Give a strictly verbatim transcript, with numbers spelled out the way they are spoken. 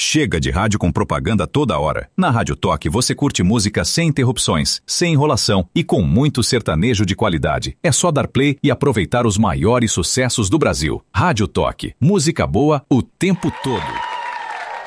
Chega de rádio com propaganda toda hora. Na Rádio Toque você curte música sem interrupções, sem enrolação e com muito sertanejo de qualidade. É só dar play e aproveitar os maiores sucessos do Brasil. Rádio Toque. Música boa o tempo todo.